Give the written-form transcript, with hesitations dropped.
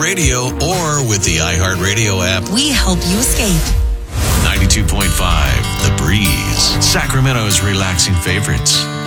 radio or with the iHeartRadio app. We help you escape. 92.5 The Breeze, Sacramento's relaxing favorites.